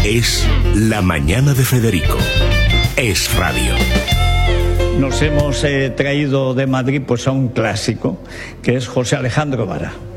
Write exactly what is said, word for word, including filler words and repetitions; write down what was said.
Es La Mañana de Federico. Es radio. Nos hemos eh, traído de Madrid pues a un clásico, que es José Alejandro Vara.